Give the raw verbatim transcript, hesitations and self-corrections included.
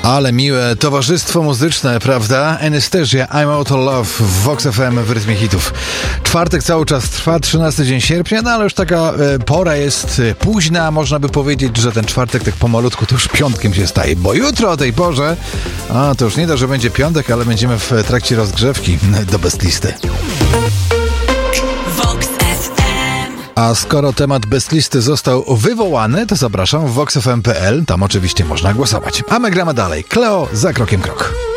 Ale miłe towarzystwo muzyczne, prawda? Anastasia, I'm Out of Love w Vox F M w rytmie hitów. Czwartek cały czas trwa, trzynasty dzień sierpnia, no ale już taka e, pora jest e, późna. Można by powiedzieć, że ten czwartek tak pomalutku to już piątkiem się staje, bo jutro o tej porze, a to już nie da, że będzie piątek, ale będziemy w trakcie rozgrzewki do Best Listy. A skoro temat Best Listy został wywołany, to zapraszam w vox f m kropka p l, tam oczywiście można głosować. A my gramy dalej. Cleo za krokiem krok.